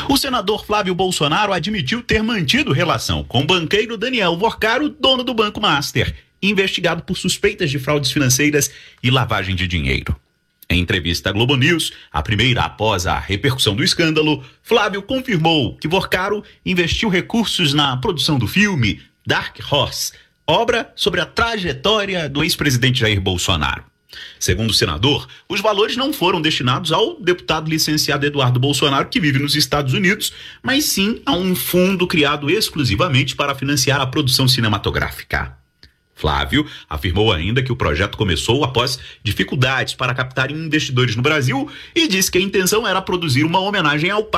O senador Flávio Bolsonaro admitiu ter mantido relação com o banqueiro Daniel Worcaro, dono do Banco Master, investigado por suspeitas de fraudes financeiras e lavagem de dinheiro. Em entrevista à Globo News, a primeira após a repercussão do escândalo, Flávio confirmou que Worcaro investiu recursos na produção do filme Dark Horse, obra sobre a trajetória do ex-presidente Jair Bolsonaro. Segundo o senador, os valores não foram destinados ao deputado licenciado Eduardo Bolsonaro, que vive nos Estados Unidos, mas sim a um fundo criado exclusivamente para financiar a produção cinematográfica. Flávio afirmou ainda que o projeto começou após dificuldades para captar investidores no Brasil e disse que a intenção era produzir uma homenagem ao